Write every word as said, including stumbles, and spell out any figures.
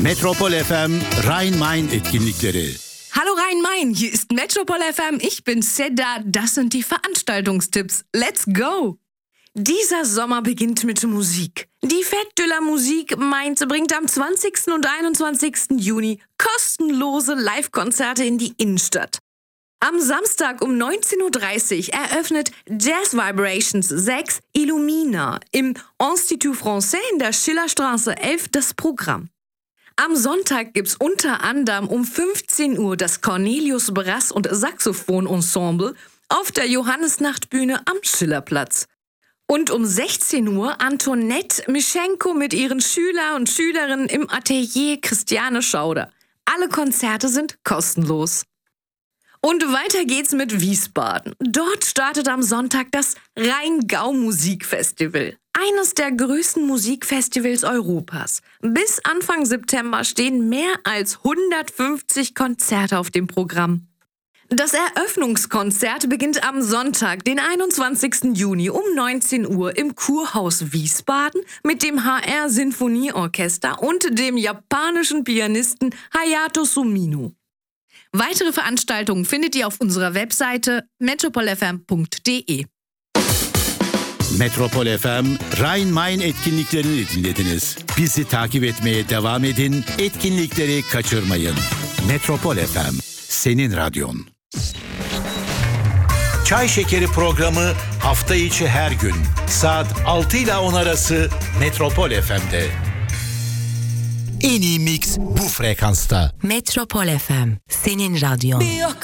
Metropol F M Rhein-Main etkinlikleri. Hallo Rhein-Main, hier ist Metropol F M, ich bin Seda, das sind die Veranstaltungstipps. Let's go! Dieser Sommer beginnt mit Musik. Die Fête de la Musique Mainz bringt am zwanzigsten und einundzwanzigsten Juni kostenlose Live-Konzerte in die Innenstadt. Am Samstag um neunzehn Uhr dreißig eröffnet Jazz Vibrations sechs Illumina im Institut Français in der Schillerstraße elf das Programm. Am Sonntag gibt's unter anderem um fünfzehn Uhr das Cornelius Brass- und Saxophon-Ensemble auf der Johannisnachtbühne am Schillerplatz. Und um sechzehn Uhr Antoinette Mischenko mit ihren Schüler und Schülerinnen im Atelier Christiane Schauder. Alle Konzerte sind kostenlos. Und weiter geht's mit Wiesbaden. Dort startet am Sonntag das Rheingau-Musikfestival. Eines der größten Musikfestivals Europas. Bis Anfang September stehen mehr als hundertfünfzig Konzerte auf dem Programm. Das Eröffnungskonzert beginnt am Sonntag, den einundzwanzigsten Juni um neunzehn Uhr im Kurhaus Wiesbaden mit dem H R Sinfonieorchester und dem japanischen Pianisten Hayato Sumino. Weitere Veranstaltungen findet ihr auf unserer Webseite metropol f m punkt d e. Metropol F M Rhein-Main etkinliklerini dinlediniz. Bizi takip etmeye devam edin, etkinlikleri kaçırmayın. Metropol F M, senin radyon. Çay Şekeri programı hafta içi her gün saat altı ile on arası Metropol F M'de. En iyi mix bu frekansta. Metropol F M, senin radyon.